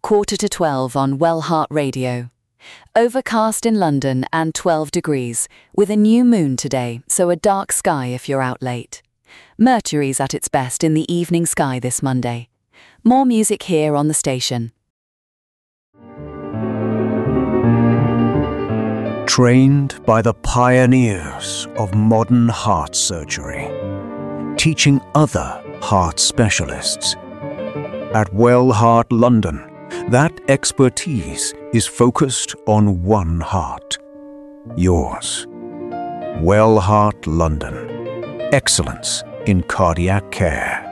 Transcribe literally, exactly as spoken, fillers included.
quarter to twelve on Wellheart Radio. Overcast in London and twelve degrees, with a new moon today, so a dark sky if you're out late. Mercury's at its best in the evening sky this Monday. More music here on the station. Trained by the pioneers of modern heart surgery, teaching other heart specialists. At Wellheart London, that expertise is focused on one heart, yours. Wellheart London, excellence in cardiac care.